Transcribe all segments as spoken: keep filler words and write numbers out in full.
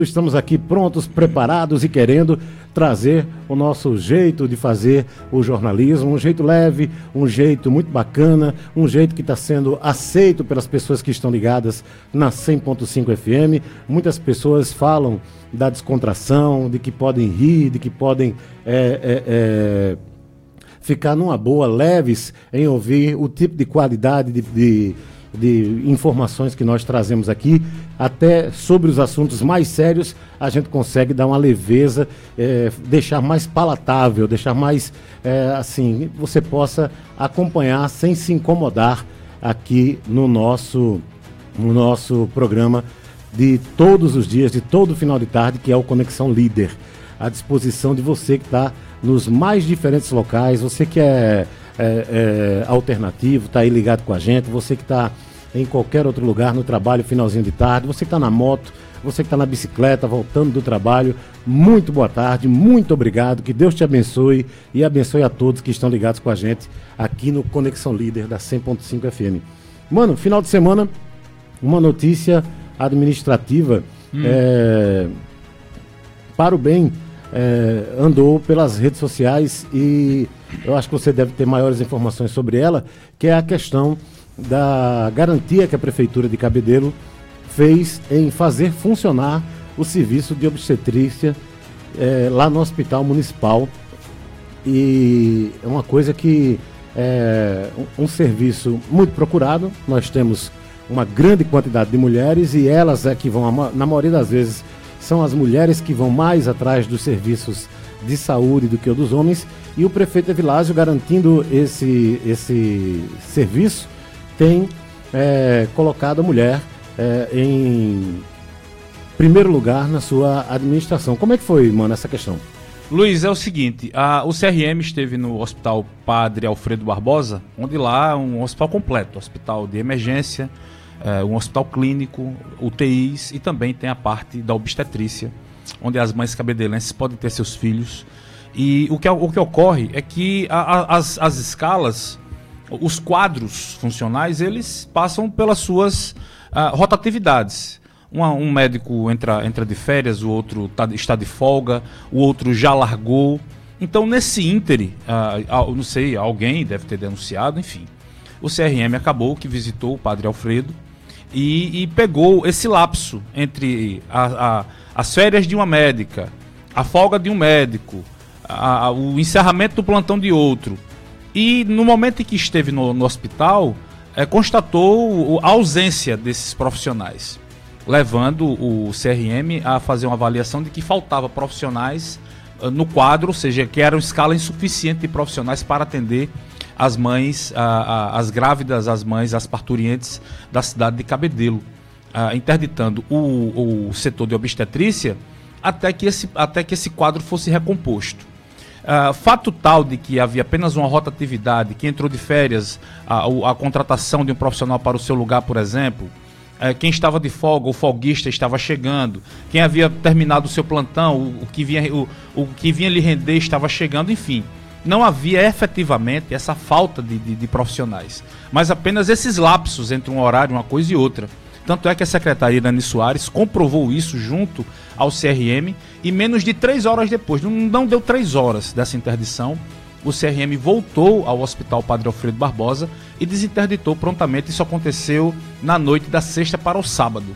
Estamos aqui prontos, preparados e querendo trazer o nosso jeito de fazer o jornalismo, um jeito leve, um jeito muito bacana, um jeito que está sendo aceito pelas pessoas que estão ligadas na cem ponto cinco F M. Muitas pessoas falam da descontração, de que podem rir, de que podem é, é, é, ficar numa boa, leves em ouvir o tipo de qualidade de... de de informações que nós trazemos aqui, até sobre os assuntos mais sérios, a gente consegue dar uma leveza, é, deixar mais palatável, deixar mais, é, assim, você possa acompanhar sem se incomodar aqui no nosso, no nosso programa de todos os dias, de todo final de tarde, que é o Conexão Líder, à disposição de você que está nos mais diferentes locais, você que é... É, é, alternativo, está aí ligado com a gente, você que está em qualquer outro lugar, no trabalho, finalzinho de tarde, você que está na moto, você que está na bicicleta, voltando do trabalho, muito boa tarde, muito obrigado, que Deus te abençoe e abençoe a todos que estão ligados com a gente aqui no Conexão Líder da cem ponto cinco F M. Mano, final de semana, uma notícia administrativa hum. é, para o bem. É, andou pelas redes sociais e eu acho que você deve ter maiores informações sobre ela, que é a questão da garantia que a Prefeitura de Cabedelo fez em fazer funcionar o serviço de obstetrícia é, lá no Hospital Municipal. E é uma coisa que é um, um serviço muito procurado. Nós temos uma grande quantidade de mulheres e elas é que vão, na maioria das vezes, são as mulheres que vão mais atrás dos serviços de saúde do que o dos homens, e o prefeito Evilásio, garantindo esse, esse serviço, tem é, colocado a mulher é, em primeiro lugar na sua administração. Como é que foi, mano, essa questão? Luiz, é o seguinte, a, o C R M esteve no Hospital Padre Alfredo Barbosa, onde lá é um hospital completo, hospital de emergência, É, um hospital clínico, U T Is, e também tem a parte da obstetrícia, onde as mães cabedelenses podem ter seus filhos. E o que, o que ocorre é que a, a, as, as escalas, os quadros funcionais, eles passam pelas suas uh, rotatividades. Uma, um médico entra, entra de férias, o outro tá, está de folga, o outro já largou. Então, nesse íntere, uh, não sei, alguém deve ter denunciado, enfim. O C R M acabou que visitou o Padre Alfredo e, e pegou esse lapso entre a, a, as férias de uma médica, a folga de um médico, a, a, o encerramento do plantão de outro. E no momento em que esteve no, no hospital, é, constatou a ausência desses profissionais, levando o C R M a fazer uma avaliação de que faltava profissionais uh, no quadro, ou seja, que era uma escala insuficiente de profissionais para atender as mães, a, a, as grávidas, as mães, as parturientes da cidade de Cabedelo, a, interditando o, o setor de obstetrícia até que esse, até que esse quadro fosse recomposto. A, fato tal de que havia apenas uma rotatividade, que entrou de férias, a, a contratação de um profissional para o seu lugar, por exemplo, a, quem estava de folga, o folguista estava chegando, quem havia terminado o seu plantão, o, o, que, vinha, o, o que vinha lhe render estava chegando, enfim. Não havia efetivamente essa falta de, de, de profissionais, mas apenas esses lapsos entre um horário, uma coisa e outra. Tanto é que a secretaria Dani Soares comprovou isso junto ao C R M e menos de três horas depois, não, não deu três horas dessa interdição, o C R M voltou ao Hospital Padre Alfredo Barbosa e desinterditou prontamente. Isso aconteceu na noite da sexta para o sábado.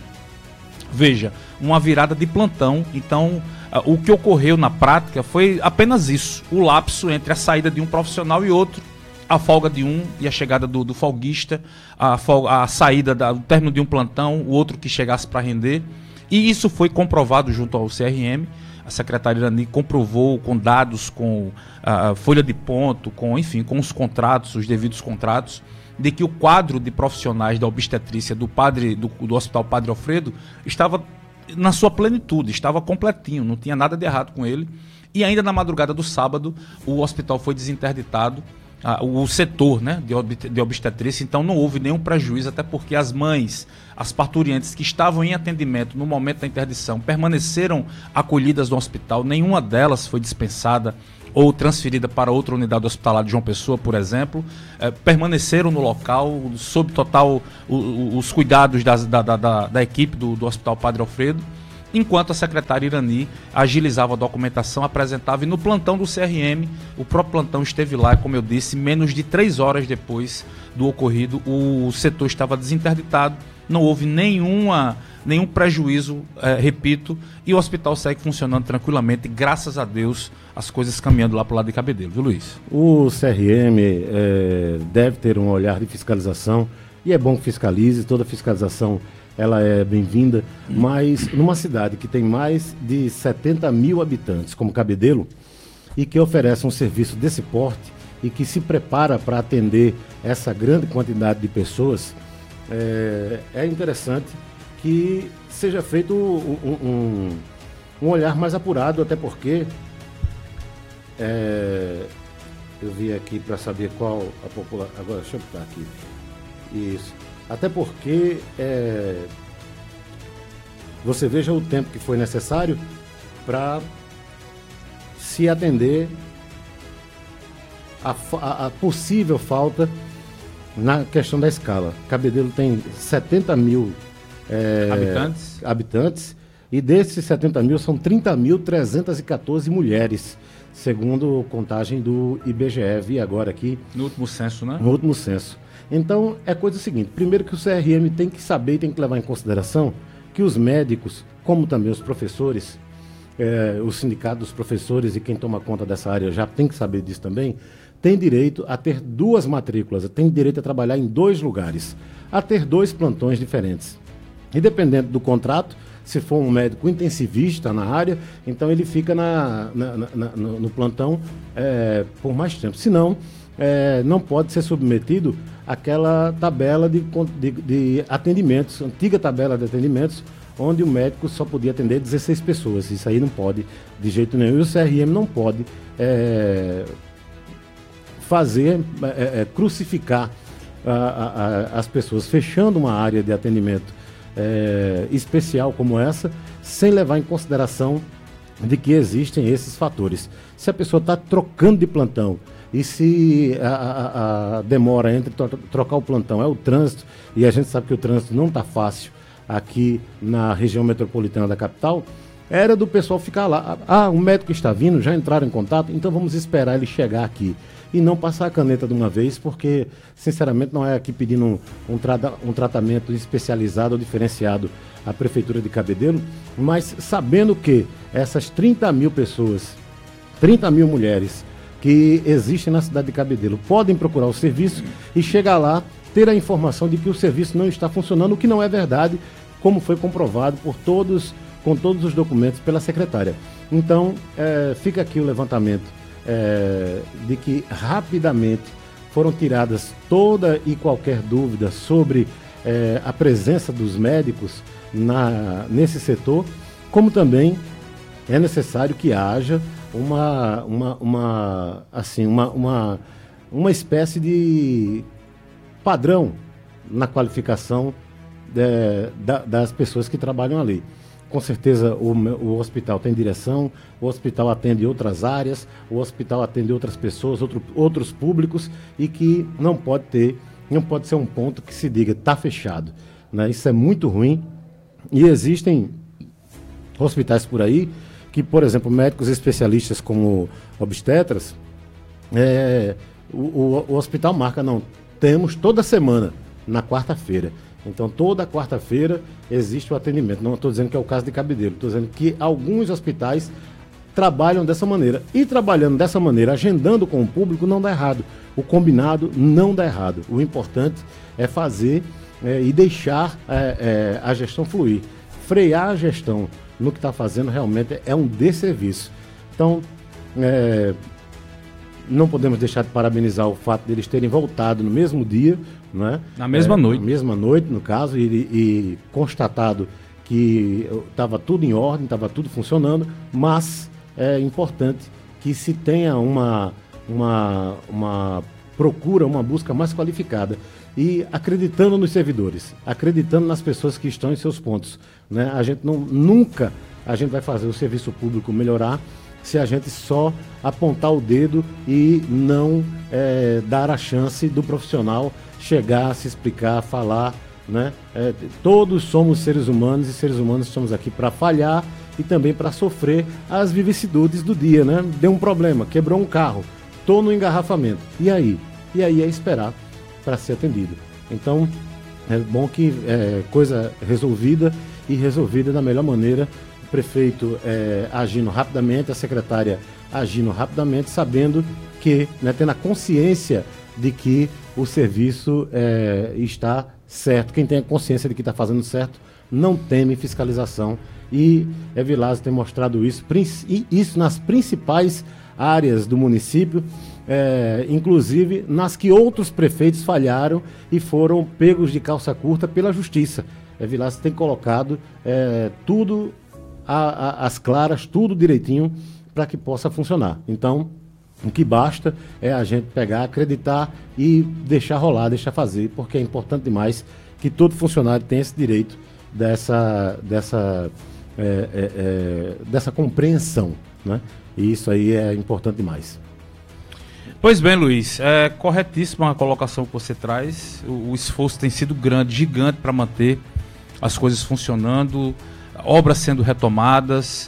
Veja, uma virada de plantão. Então, o que ocorreu na prática foi apenas isso, o lapso entre a saída de um profissional e outro, a folga de um e a chegada do, do folguista, a, folga, a saída, da, o término de um plantão, o outro que chegasse para render. E isso foi comprovado junto ao C R M. A secretária Irani comprovou com dados, com a uh, folha de ponto, com, enfim, com os contratos, os devidos contratos, de que o quadro de profissionais da obstetrícia do, padre, do, do Hospital Padre Alfredo estava na sua plenitude, estava completinho, não tinha nada de errado com ele. E ainda na madrugada do sábado, o hospital foi desinterditado, ah, o setor, né, de, ob de obstetrícia, então não houve nenhum prejuízo, até porque as mães, as parturientes que estavam em atendimento no momento da interdição permaneceram acolhidas no hospital, nenhuma delas foi dispensada ou transferida para outra unidade hospitalar de João Pessoa, por exemplo, eh, permaneceram no local sob total o, o, os cuidados das, da, da, da, da equipe do, do Hospital Padre Alfredo. enquanto a secretária Irani agilizava a documentação, apresentava, e no plantão do C R M, o próprio plantão esteve lá, como eu disse, menos de três horas depois do ocorrido, o setor estava desinterditado, não houve nenhuma, nenhum prejuízo, é, repito, e o hospital segue funcionando tranquilamente, graças a Deus, as coisas caminhando lá para o lado de Cabedelo, viu, Luiz? O C R M é, deve ter um olhar de fiscalização, e é bom que fiscalize, toda fiscalização ela é bem-vinda, hum. mas numa cidade que tem mais de setenta mil habitantes, como Cabedelo, e que oferece um serviço desse porte, e que se prepara para atender essa grande quantidade de pessoas, é, é interessante que seja feito um, um, um olhar mais apurado, até porque é, eu vi aqui para saber qual a população. Agora, deixa eu botar aqui. Isso. Até porque é, você veja o tempo que foi necessário para se atender a, a, a possível falta na questão da escala. Cabedelo tem setenta mil é, habitantes. habitantes, e desses setenta mil são trinta mil trezentas e quatorze mulheres, segundo contagem do I B G E. Vi agora aqui. No último censo, né? No último censo. Então, é coisa seguinte, primeiro que o C R M tem que saber e tem que levar em consideração que os médicos, como também os professores, é, o sindicato dos professores e quem toma conta dessa área já tem que saber disso também, tem direito a ter duas matrículas, tem direito a trabalhar em dois lugares, a ter dois plantões diferentes. E dependendo do contrato, se for um médico intensivista na área, então ele fica na, na, na, na, no, no plantão é, por mais tempo. Se não, é, não pode ser submetido àquela tabela de, de, de atendimentos, antiga tabela de atendimentos, onde o médico só podia atender dezesseis pessoas. Isso aí não pode de jeito nenhum. E o C R M não pode é, fazer, é, é, crucificar a, a, a, as pessoas, fechando uma área de atendimento é, especial como essa, sem levar em consideração de que existem esses fatores. Se a pessoa está trocando de plantão e se a, a, a demora entre to- trocar o plantão é o trânsito, e a gente sabe que o trânsito não está fácil aqui na região metropolitana da capital, era do pessoal ficar lá. Ah, o médico está vindo, já entraram em contato, então vamos esperar ele chegar aqui. E não passar a caneta de uma vez, porque, sinceramente, não é aqui pedindo um, um, tra- um tratamento especializado ou diferenciado à Prefeitura de Cabedelo, mas sabendo que essas trinta mil pessoas, trinta mil mulheres que existem na cidade de Cabedelo podem procurar o serviço e chegar lá, ter a informação de que o serviço não está funcionando, o que não é verdade, como foi comprovado por todos, com todos os documentos pela secretária. Então, é, fica aqui o levantamento é, de que rapidamente foram tiradas toda e qualquer dúvida sobre é, a presença dos médicos na, nesse setor, como também é necessário que haja uma, uma, uma, assim, uma, uma, uma espécie de padrão na qualificação de, da, das pessoas que trabalham ali. Com certeza o, o hospital tem direção, o hospital atende outras áreas, o hospital atende outras pessoas, outro, outros públicos, e que não pode ter, não pode ser um ponto que se diga está fechado, né? Isso é muito ruim. E existem hospitais por aí que, por exemplo, médicos especialistas como obstetras, é, o, o, o hospital marca, não, temos toda semana, na quarta-feira. Então, toda quarta-feira existe o atendimento. Não estou dizendo que é o caso de Cabedelo, estou dizendo que alguns hospitais trabalham dessa maneira. E trabalhando dessa maneira, agendando com o público, não dá errado. O combinado não dá errado. O importante é fazer é, e deixar é, é, a gestão fluir. Frear a gestão no que está fazendo realmente é um desserviço. Então, é, não podemos deixar de parabenizar o fato deles terem voltado no mesmo dia, né? Na mesma é, noite. Na mesma noite, no caso, e, e constatado que estava tudo em ordem, estava tudo funcionando, mas é importante que se tenha uma, uma, uma procura, uma busca mais qualificada e acreditando nos servidores, acreditando nas pessoas que estão em seus pontos, né? A gente não, nunca a gente vai fazer o serviço público melhorar se a gente só apontar o dedo e não é, dar a chance do profissional chegar, se explicar, falar né? É, todos somos seres humanos e seres humanos estamos aqui para falhar e também para sofrer as vicissitudes do dia, né? Deu um problema, quebrou um carro, estou no engarrafamento. E aí? E aí é esperar para ser atendido. Então, é bom que é, coisa resolvida e resolvida da melhor maneira. O prefeito é, agindo rapidamente, a secretária agindo rapidamente, sabendo que, né, tendo a consciência de que o serviço é, está certo. Quem tem a consciência de que está fazendo certo não teme fiscalização. E Evilásio tem mostrado isso, isso nas principais áreas do município, é, inclusive nas que outros prefeitos falharam e foram pegos de calça curta pela justiça. Evilásio tem colocado é, tudo às claras, tudo direitinho para que possa funcionar. Então, o que basta é a gente pegar, acreditar e deixar rolar, deixar fazer, porque é importante demais que todo funcionário tenha esse direito dessa, dessa, é, é, é, dessa compreensão, né? E isso aí é importante demais. Pois bem, Luiz, é corretíssima a colocação que você traz. O, o esforço tem sido grande, gigante para manter as coisas funcionando, obras sendo retomadas,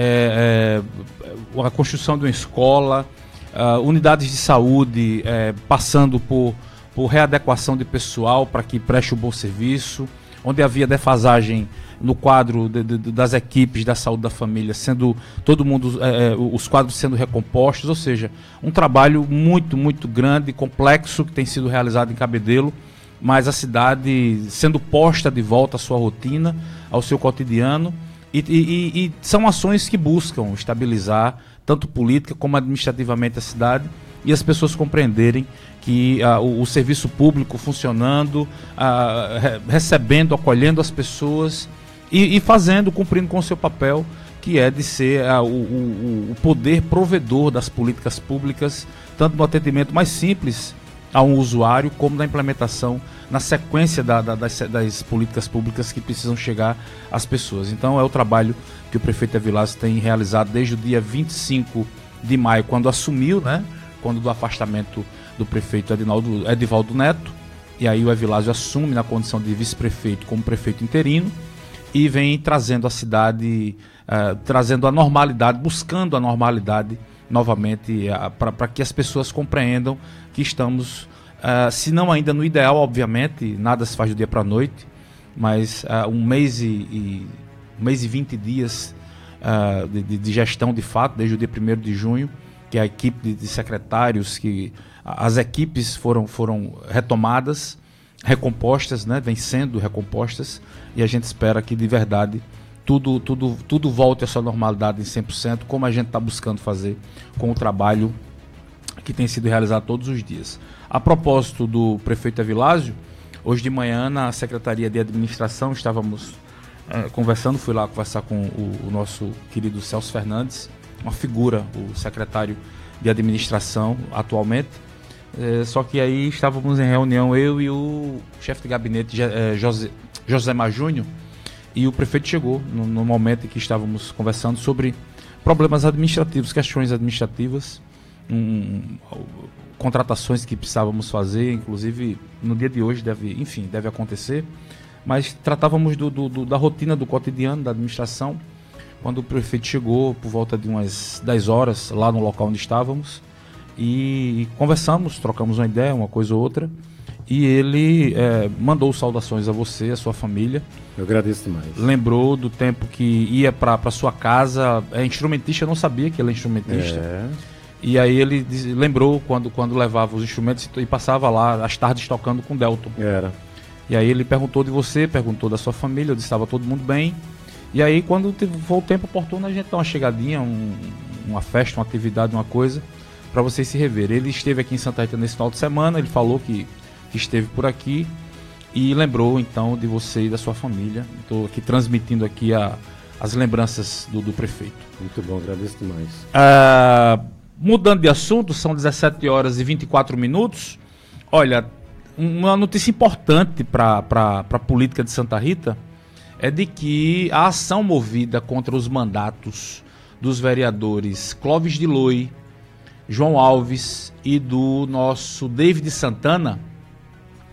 é, é, a construção de uma escola, uh, unidades de saúde é, passando por, por readequação de pessoal para que preste um bom serviço, onde havia defasagem no quadro de, de, das equipes da saúde da família, sendo todo mundo, é, os quadros sendo recompostos, ou seja, um trabalho muito, muito grande, complexo, que tem sido realizado em Cabedelo, mas a cidade sendo posta de volta à sua rotina, ao seu cotidiano, e, e, e são ações que buscam estabilizar, tanto política como administrativamente, a cidade, e as pessoas compreenderem que uh, o, o serviço público funcionando, uh, re recebendo, acolhendo as pessoas e, e fazendo, cumprindo com o seu papel, que é de ser uh, o, o, o poder provedor das políticas públicas, tanto no atendimento mais simples a um usuário, como na implementação, na sequência da, da, das, das políticas públicas que precisam chegar às pessoas. Então é o trabalho que o prefeito Evilásio tem realizado desde o dia vinte e cinco de maio, quando assumiu, né, quando do afastamento do prefeito Edinaldo, Edivaldo Neto, e aí o Evilásio assume na condição de vice-prefeito como prefeito interino e vem trazendo a cidade, uh, trazendo a normalidade, buscando a normalidade novamente, uh, para que as pessoas compreendam que estamos, uh, se não ainda no ideal, obviamente, nada se faz do dia para a noite, mas uh, um mês e, e um mês e vinte dias uh, de, de gestão de fato, desde o dia primeiro de junho, que a equipe de, de secretários, que as equipes foram, foram retomadas, recompostas, né, vem sendo recompostas, e a gente espera que de verdade tudo, tudo, tudo volte à sua normalidade em cem por cento, como a gente está buscando fazer com o trabalho que tem sido realizado todos os dias. A propósito do prefeito Evilásio, hoje de manhã na Secretaria de Administração estávamos é, conversando, fui lá conversar com o, o nosso querido Celso Fernandes, uma figura, o secretário de Administração atualmente, é, só que aí estávamos em reunião, eu e o chefe de gabinete, é, José, José Mar Júnior, e o prefeito chegou no, no momento em que estávamos conversando sobre problemas administrativos, questões administrativas, um, contratações que precisávamos fazer, inclusive no dia de hoje deve, enfim, deve acontecer, mas tratávamos do, do, do, da rotina do cotidiano da administração, quando o prefeito chegou por volta de umas dez horas lá no local onde estávamos e conversamos, trocamos uma ideia, uma coisa ou outra, e ele é, mandou saudações a você, a sua família. Eu agradeço demais. Lembrou do tempo que ia para sua casa, é instrumentista, eu não sabia que ele é instrumentista. É. E aí ele diz, lembrou quando, quando levava os instrumentos e passava lá às tardes tocando com o Delton. Era. E aí ele perguntou de você, perguntou da sua família, eu disse que estava todo mundo bem. E aí quando for o tempo oportuno a gente dá uma chegadinha, um, uma festa, uma atividade, uma coisa, para vocês se reverem. Ele esteve aqui em Santa Rita nesse final de semana, ele falou que, que esteve por aqui e lembrou então de você e da sua família. Estou aqui transmitindo aqui a, as lembranças do, do prefeito. Muito bom, agradeço demais. Ah, mudando de assunto, são dezessete horas e vinte e quatro minutos. Olha, uma notícia importante para a política de Santa Rita é de que a ação movida contra os mandatos dos vereadores Clóvis de Loi, João Alves e do nosso David Santana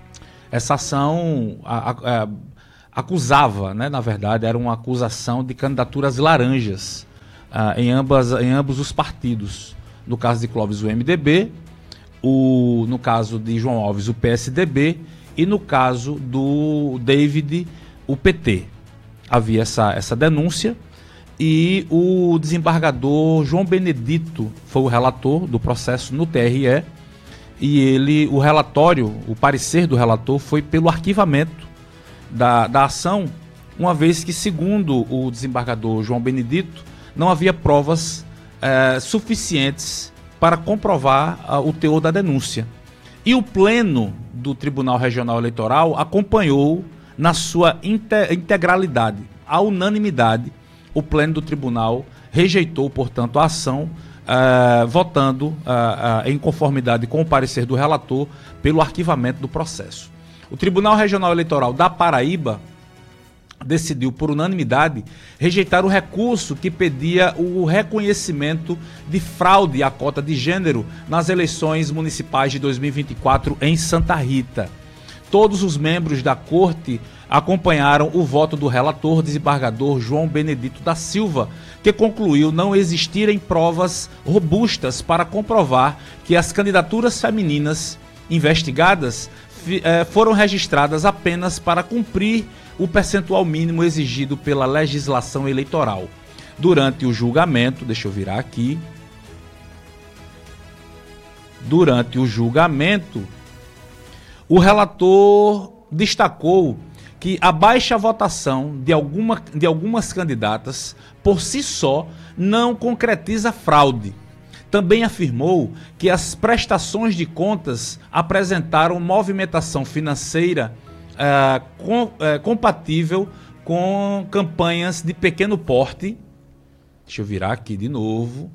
essa ação a, a, a, acusava, né, na verdade, era uma acusação de candidaturas laranjas uh, em, ambas, em ambos os partidos. No caso de Clóvis, o M D B, o, no caso de João Alves, o P S D B, e no caso do David, o P T. Havia essa, essa denúncia e o desembargador João Benedito foi o relator do processo no T R E e ele, o relatório, o parecer do relator foi pelo arquivamento da, da ação, uma vez que, segundo o desembargador João Benedito, não havia provas eh, suficientes para comprovar ah, o teor da denúncia. E o pleno do Tribunal Regional Eleitoral acompanhou na sua inte- integralidade, à unanimidade. O pleno do tribunal rejeitou, portanto, a ação, uh, votando uh, uh, em conformidade com o parecer do relator pelo arquivamento do processo. O Tribunal Regional Eleitoral da Paraíba decidiu, por unanimidade, rejeitar o recurso que pedia o reconhecimento de fraude à cota de gênero nas eleições municipais de dois mil e vinte e quatro em Santa Rita. Todos os membros da corte acompanharam o voto do relator desembargador João Benedito da Silva, que concluiu não existirem provas robustas para comprovar que as candidaturas femininas investigadas eh, foram registradas apenas para cumprir o percentual mínimo exigido pela legislação eleitoral. Durante o julgamento, deixa eu virar aqui, durante o julgamento, o relator destacou que a baixa votação de, alguma, de algumas candidatas, por si só, não concretiza fraude. Também afirmou que as prestações de contas apresentaram movimentação financeira uh, com, uh, compatível com campanhas de pequeno porte. Deixa eu virar aqui de novo.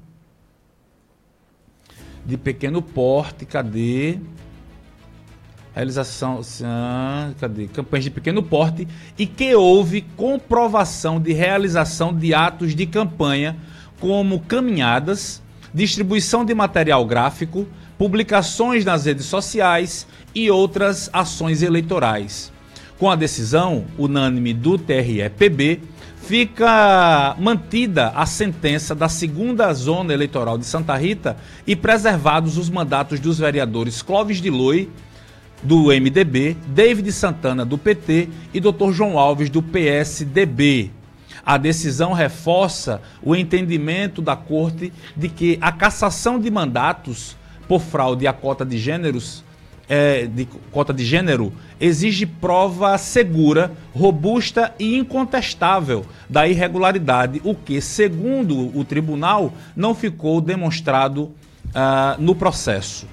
De pequeno porte, cadê? Realização, cadê? Campanhas de pequeno porte e que houve comprovação de realização de atos de campanha como caminhadas, distribuição de material gráfico, publicações nas redes sociais e outras ações eleitorais. Com a decisão unânime do T R E P B, fica mantida a sentença da segunda zona eleitoral de Santa Rita e preservados os mandatos dos vereadores Clóvis de Loi, do M D B, David Santana, do P T e doutor João Alves, do P S D B. A decisão reforça o entendimento da Corte de que a cassação de mandatos por fraude à cota de gêneros, é, de cota de gênero, exige prova segura, robusta e incontestável da irregularidade, o que, segundo o tribunal, não ficou demonstrado uh, no processo.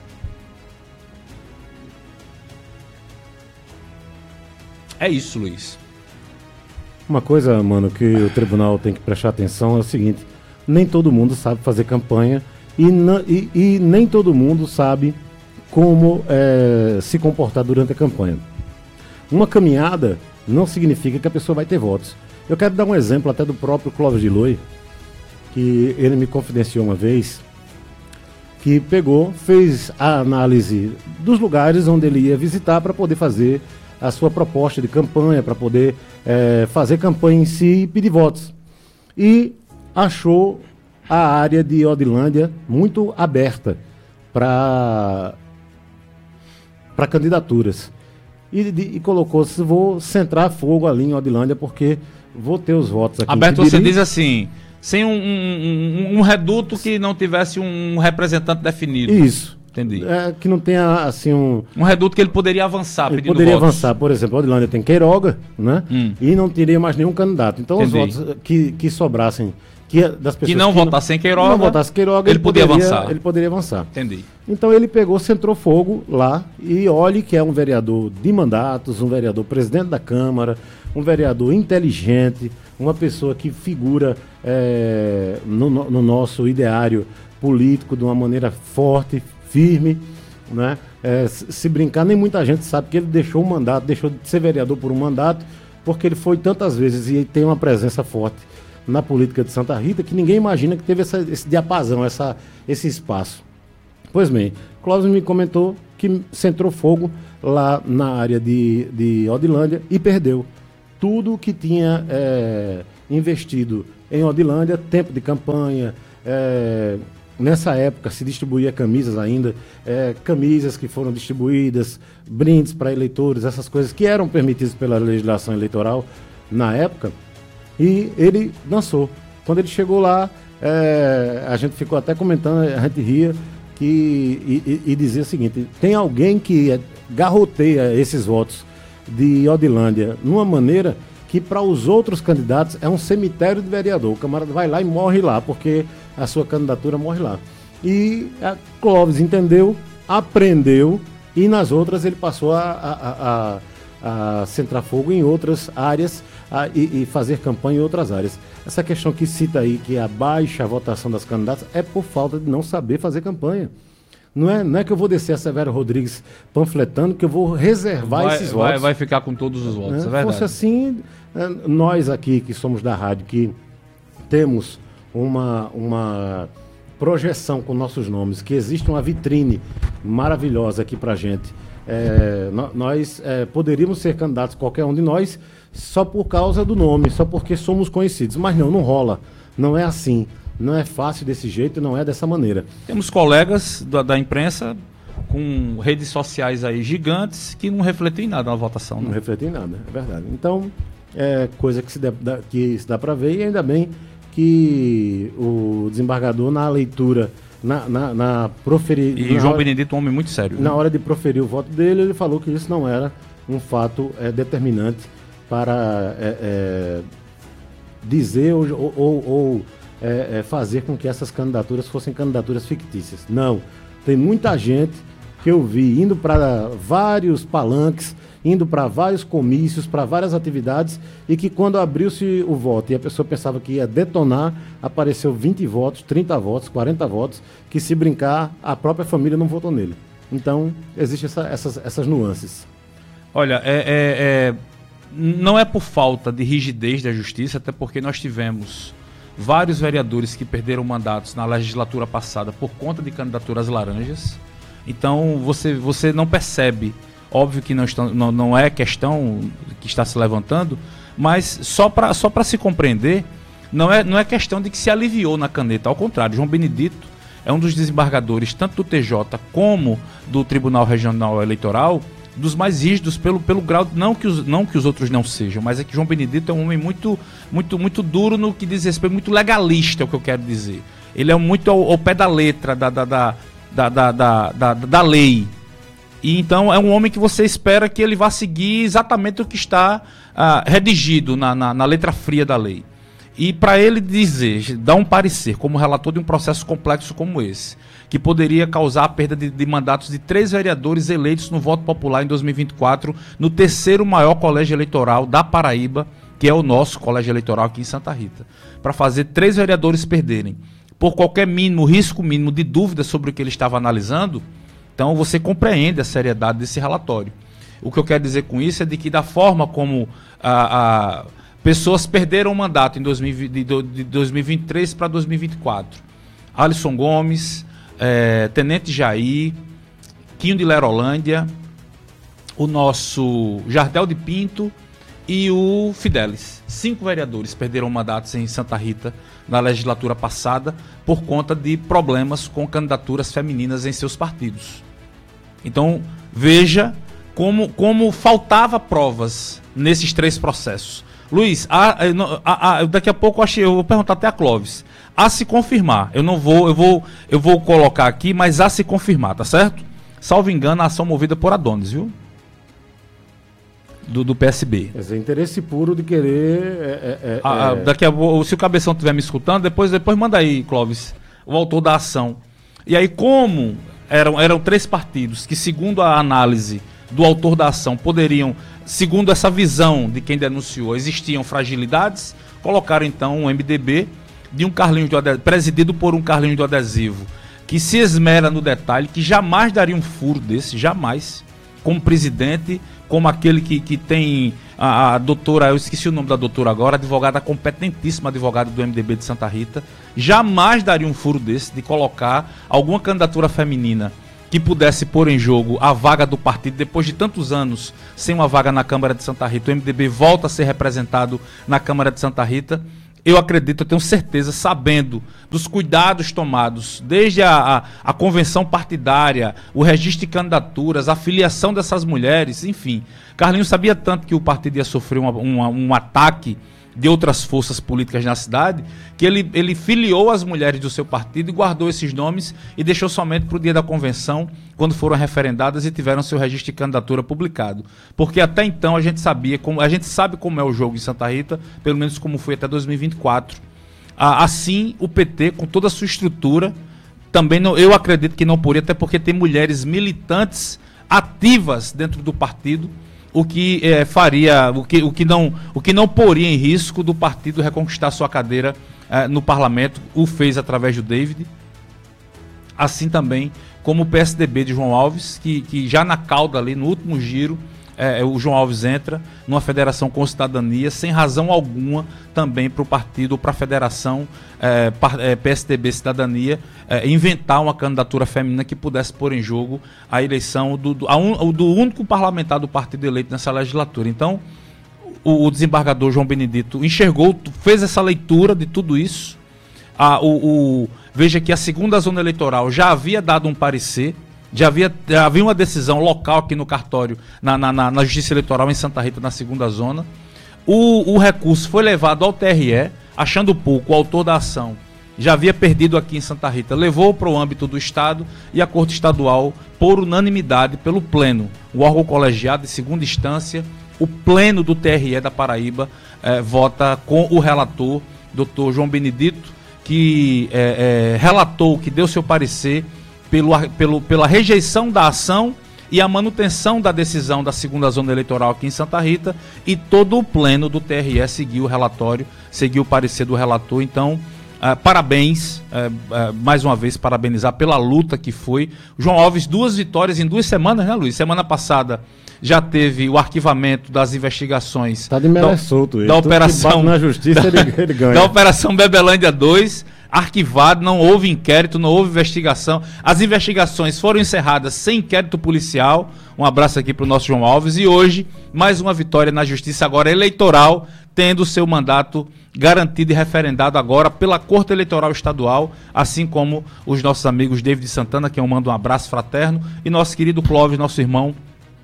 É isso, Luiz. Uma coisa, mano, que o tribunal tem que prestar atenção é o seguinte: nem todo mundo sabe fazer campanha e, e, e nem todo mundo sabe como é, se comportar durante a campanha. Uma caminhada não significa que a pessoa vai ter votos. Eu quero dar um exemplo até do próprio Clóvis de Loi, que ele me confidenciou uma vez, que pegou, fez a análise dos lugares onde ele ia visitar para poder fazer a sua proposta de campanha, para poder é, fazer campanha em si e pedir votos. E achou a área de Odilândia muito aberta para para candidaturas. E, de, e colocou-se: vou centrar fogo ali em Odilândia porque vou ter os votos aqui. Aberto, você diz assim, sem um, um, um, um reduto que não tivesse um representante definido. Isso. Entendi. É, que não tenha, assim, um... Um reduto que ele poderia avançar ele pedindo poderia votos. avançar, por exemplo, a Odilândia tem Queiroga, né? Hum. E não teria mais nenhum candidato. Então, Entendi. os votos que, que sobrassem, que das pessoas que não votassem Queiroga, não votasse Queiroga, ele, ele poderia poderia avançar. Ele poderia avançar. Entendi. Então ele pegou, centrou fogo lá, e olhe que é um vereador de mandatos, um vereador presidente da Câmara, um vereador inteligente, uma pessoa que figura é, no, no nosso ideário político de uma maneira forte, firme, né? É, se brincar, nem muita gente sabe que ele deixou o mandato, deixou de ser vereador por um mandato, porque ele foi tantas vezes e tem uma presença forte na política de Santa Rita que ninguém imagina que teve essa, esse diapasão, essa, esse espaço. Pois bem, Clóvis me comentou que centrou fogo lá na área de, de Odilândia e perdeu tudo que tinha é, investido em Odilândia, tempo de campanha. É, nessa época se distribuía camisas ainda, é, camisas que foram distribuídas, brindes para eleitores, essas coisas que eram permitidas pela legislação eleitoral na época, e ele dançou. Quando ele chegou lá, é, a gente ficou até comentando, a gente ria que, e, e, e dizia o seguinte: tem alguém que garroteia esses votos de Odilândia numa maneira que para os outros candidatos é um cemitério de vereador. O camarada vai lá e morre lá, porque a sua candidatura morre lá. E a Clóvis entendeu, aprendeu, e nas outras ele passou a, a, a, a centrar fogo em outras áreas a, e, e fazer campanha em outras áreas. Essa questão que cita aí, que a baixa votação das candidatas, é por falta de não saber fazer campanha. Não é, não é que eu vou descer a Severo Rodrigues panfletando, que eu vou reservar vai, esses vai, votos. Vai ficar com todos os votos, é, é verdade. Se fosse assim, nós aqui que somos da rádio, que temos uma, uma projeção com nossos nomes, que existe uma vitrine maravilhosa aqui pra gente, é, nós é, poderíamos ser candidatos, qualquer um de nós, só por causa do nome, só porque somos conhecidos. Mas não, não rola. Não é assim. Não é fácil desse jeito, não é dessa maneira. Temos colegas da, da imprensa com redes sociais aí gigantes que não refletem nada na votação. Não né? refletem nada, é verdade. Então, é coisa que se, dá, que se dá para ver, e ainda bem que o desembargador, na leitura, na, na, na proferir... E na João hora, Benedito é um homem muito sério. Na né? hora de proferir o voto dele, ele falou que isso não era um fato é, determinante para é, é, dizer ou... ou, ou É, é fazer com que essas candidaturas fossem candidaturas fictícias. Não. Tem muita gente que eu vi indo para vários palanques, indo para vários comícios, para várias atividades, e que quando abriu-se o voto e a pessoa pensava que ia detonar, apareceu vinte votos, trinta votos, quarenta votos, que se brincar, a própria família não votou nele. Então, existem essa, essas, essas nuances. Olha, é, é, é, não é por falta de rigidez da justiça, até porque nós tivemos vários vereadores que perderam mandatos na legislatura passada por conta de candidaturas laranjas. Então você, você não percebe, óbvio que não, estão, não, não é questão que está se levantando, mas só para só para se compreender, não é, não é questão de que se aliviou na caneta, ao contrário. João Benedito é um dos desembargadores tanto do T J como do Tribunal Regional Eleitoral, dos mais rígidos pelo, pelo grau, não que, os, não que os outros não sejam, mas é que João Benedito é um homem muito, muito, muito duro no que diz respeito, muito legalista, é o que eu quero dizer. Ele é muito ao, ao pé da letra da, da, da, da, da, da, da, da lei. E então é um homem que você espera que ele vá seguir exatamente o que está ah, redigido na, na, na letra fria da lei. E para ele dizer, dar um parecer como relator de um processo complexo como esse, que poderia causar a perda de, de mandatos de três vereadores eleitos no voto popular em dois mil e vinte e quatro, no terceiro maior colégio eleitoral da Paraíba, que é o nosso colégio eleitoral aqui em Santa Rita, para fazer três vereadores perderem por qualquer mínimo, risco mínimo de dúvida sobre o que ele estava analisando. Então você compreende a seriedade desse relatório. O que eu quero dizer com isso é de que da forma como a, a pessoas perderam o mandato em dois mil e vinte, de dois mil e vinte e três para dois mil e vinte e quatro. Alisson Gomes, é, Tenente Jair, Quinho de Lerolândia, o nosso Jardel de Pinto e o Fidelis. Cinco vereadores perderam mandatos em Santa Rita na legislatura passada por conta de problemas com candidaturas femininas em seus partidos. Então, veja como, como faltava provas nesses três processos. Luiz, a, a, a, daqui a pouco eu, achei, eu vou perguntar até a Clóvis. A se confirmar, eu não vou, eu vou, eu vou colocar aqui, mas a se confirmar, tá certo? Salvo engano, a ação movida por Adonis, viu? Do, do P S B. Esse é interesse puro de querer. É, é, a, é... Daqui a pouco, se o Cabeção estiver me escutando, depois, depois manda aí, Clóvis, o autor da ação. E aí, como eram, eram três partidos que, segundo a análise do autor da ação, poderiam, segundo essa visão de quem denunciou, existiam fragilidades, colocaram então um M D B de um Carlinhos do adesivo, presidido por um Carlinhos do Adesivo, que se esmera no detalhe, que jamais daria um furo desse, jamais, como presidente, como aquele que, que tem a, a doutora, eu esqueci o nome da doutora agora, advogada competentíssima, advogada do M D B de Santa Rita, jamais daria um furo desse de colocar alguma candidatura feminina que pudesse pôr em jogo a vaga do partido. Depois de tantos anos sem uma vaga na Câmara de Santa Rita, o M D B volta a ser representado na Câmara de Santa Rita. Eu acredito, eu tenho certeza, sabendo dos cuidados tomados, desde a, a, a convenção partidária, o registro de candidaturas, a filiação dessas mulheres, enfim. Carlinhos sabia tanto que o partido ia sofrer uma, uma, um ataque de outras forças políticas na cidade, que ele, ele filiou as mulheres do seu partido e guardou esses nomes e deixou somente para o dia da convenção, quando foram referendadas e tiveram seu registro de candidatura publicado. Porque até então a gente sabia, como, a gente sabe como é o jogo em Santa Rita, pelo menos como foi até dois mil e vinte e quatro. Ah, assim, o P T, com toda a sua estrutura, também não, eu acredito que não poderia, até porque tem mulheres militantes ativas dentro do partido, o que é, faria, o que, o, que não, o que não poria em risco do partido reconquistar sua cadeira é, no parlamento, o fez através do David, assim também como o P S D B de João Alves, que, que já na cauda ali, no último giro, é, o João Alves entra numa federação com cidadania, sem razão alguma também para o partido ou para a federação é, é, P S D B Cidadania é, inventar uma candidatura feminina que pudesse pôr em jogo a eleição do, do, a un, do único parlamentar do partido eleito nessa legislatura. Então, o, o desembargador João Benedito enxergou, fez essa leitura de tudo isso. A, o, o, veja que a segunda zona eleitoral já havia dado um parecer, Já havia, já havia uma decisão local aqui no cartório, na, na, na Justiça Eleitoral em Santa Rita, na segunda zona. O, o recurso foi levado ao T R E, achando pouco, o autor da ação já havia perdido aqui em Santa Rita, levou para o âmbito do Estado e a Corte Estadual, por unanimidade, pelo Pleno, o órgão colegiado de segunda instância, o Pleno do T R E da Paraíba, eh, vota com o relator, doutor João Benedito, que eh, eh, relatou, que deu seu parecer Pelo, pelo, pela rejeição da ação e a manutenção da decisão da segunda zona eleitoral aqui em Santa Rita, e todo o pleno do T R E seguiu o relatório, seguiu o parecer do relator. Então, uh, parabéns, uh, uh, mais uma vez, parabenizar pela luta que foi. João Alves, duas vitórias em duas semanas, né, Luiz? Semana passada já teve o arquivamento das investigações tá de da, solto, da operação na justiça, da, ele, ele ganha. da operação Bebelândia dois, arquivado, não houve inquérito, não houve investigação. As investigações foram encerradas sem inquérito policial. Um abraço aqui para o nosso João Alves. E hoje, mais uma vitória na justiça agora eleitoral, tendo seu mandato garantido e referendado agora pela Corte Eleitoral Estadual, assim como os nossos amigos David Santana, que eu mando um abraço fraterno, e nosso querido Clóvis, nosso irmão,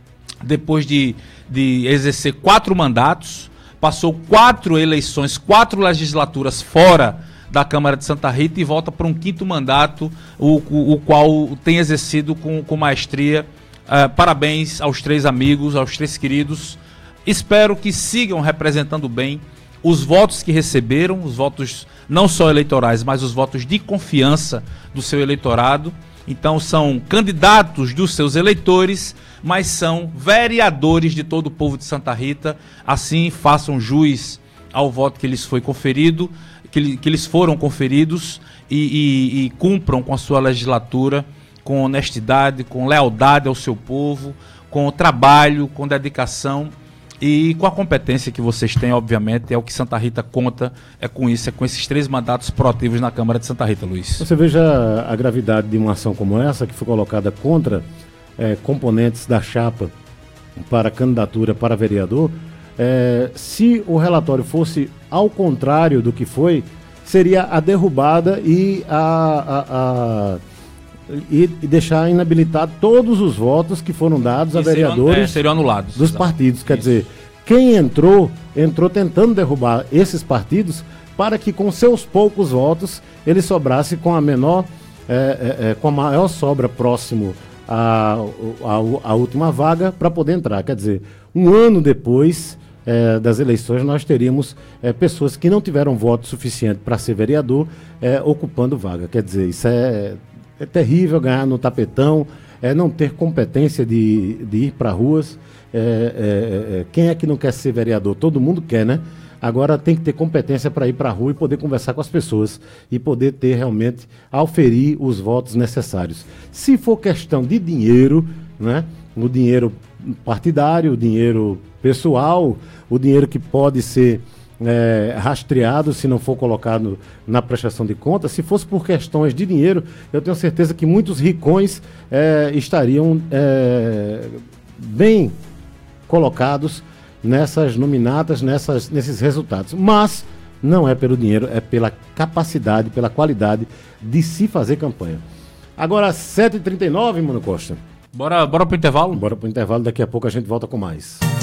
depois de, de exercer quatro mandatos, passou quatro eleições, quatro legislaturas fora da Câmara de Santa Rita e volta para um quinto mandato, o, o, o qual tem exercido com, com maestria. Uh, parabéns aos três amigos, aos três queridos. Espero que sigam representando bem os votos que receberam, os votos não só eleitorais, mas os votos de confiança do seu eleitorado. Então são candidatos dos seus eleitores, mas são vereadores de todo o povo de Santa Rita. Assim, façam jus ao voto que lhes foi conferido, que, que eles foram conferidos, e, e, e cumpram com a sua legislatura com honestidade, com lealdade ao seu povo, com trabalho, com dedicação e com a competência que vocês têm, obviamente. É o que Santa Rita conta, é com isso, é com esses três mandatos proativos na Câmara de Santa Rita, Luiz. Você veja a gravidade de uma ação como essa, que foi colocada contra é, componentes da chapa para candidatura para vereador. É, se o relatório fosse ao contrário do que foi, seria a derrubada e a, a, a e, e deixar inabilitado todos os votos que foram dados e a vereadores seriam, é, seriam anulados dos exatamente. partidos. Quer Isso. dizer, quem entrou, entrou tentando derrubar esses partidos para que com seus poucos votos ele sobrasse com a menor, é, é, é, com a maior sobra próximo à, à, à última vaga para poder entrar. Quer dizer, um ano depois É, das eleições, nós teríamos é, pessoas que não tiveram voto suficiente para ser vereador é, ocupando vaga. Quer dizer, isso é, é terrível, ganhar no tapetão, é não ter competência de, de ir para ruas. É, é, é, quem é que não quer ser vereador? Todo mundo quer, né? Agora tem que ter competência para ir para a rua e poder conversar com as pessoas e poder ter realmente, auferir os votos necessários. Se for questão de dinheiro, né? O dinheiro partidário, o dinheiro pessoal, o dinheiro que pode ser é, rastreado, se não for colocado na prestação de contas. Se fosse por questões de dinheiro, eu tenho certeza que muitos ricões é, estariam é, bem colocados nessas nominatas, nessas, nesses resultados. Mas não é pelo dinheiro, é pela capacidade, pela qualidade de se fazer campanha. Agora, sete e trinta e nove, Mano Costa. Bora, bora pro intervalo? Bora pro intervalo, daqui a pouco a gente volta com mais.